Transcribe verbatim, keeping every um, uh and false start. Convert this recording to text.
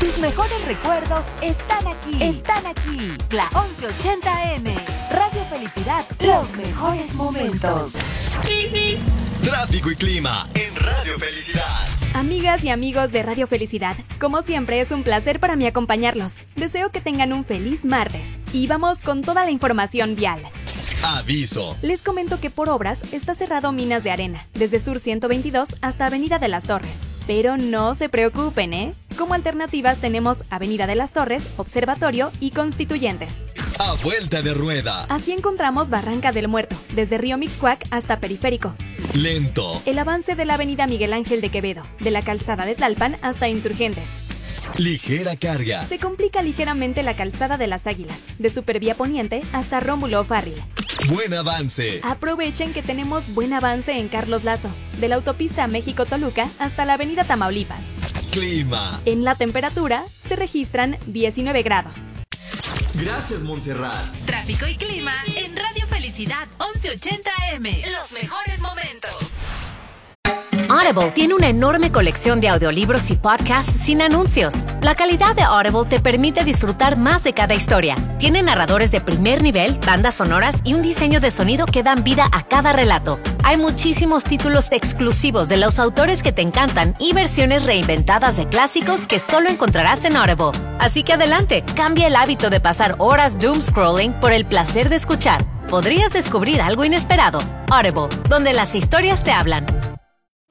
Tus mejores recuerdos están aquí. Están aquí. La once ochenta eme. Radio Felicidad. Los mejores momentos. Tráfico y clima en Radio Felicidad. Amigas y amigos de Radio Felicidad, como siempre es un placer para mí acompañarlos. Deseo que tengan un feliz martes. Y vamos con toda la información vial. Aviso. Les comento que por obras está cerrado Minas de Arena, desde Sur ciento veintidós hasta Avenida de las Torres. Pero no se preocupen, ¿eh? Como alternativas tenemos Avenida de las Torres, Observatorio y Constituyentes. A vuelta de rueda. Así encontramos Barranca del Muerto, desde Río Mixcoac hasta Periférico. Lento. El avance de la Avenida Miguel Ángel de Quevedo, de la Calzada de Tlalpan hasta Insurgentes. Ligera carga. Se complica ligeramente la Calzada de las Águilas, de Supervía Poniente hasta Rómulo O'Farrill. Buen avance. Aprovechen que tenemos buen avance en Carlos Lazo, de la autopista México-Toluca hasta la Avenida Tamaulipas. Clima. En la temperatura se registran diecinueve grados. Gracias, Montserrat. Tráfico y clima en Radio Felicidad once ochenta eme. Los mejores momentos. Audible tiene una enorme colección de audiolibros y podcasts sin anuncios. La calidad de Audible te permite disfrutar más de cada historia. Tiene narradores de primer nivel, bandas sonoras y un diseño de sonido que dan vida a cada relato. Hay muchísimos títulos exclusivos de los autores que te encantan y versiones reinventadas de clásicos que solo encontrarás en Audible. Así que adelante, cambia el hábito de pasar horas doom scrolling por el placer de escuchar. Podrías descubrir algo inesperado. Audible, donde las historias te hablan.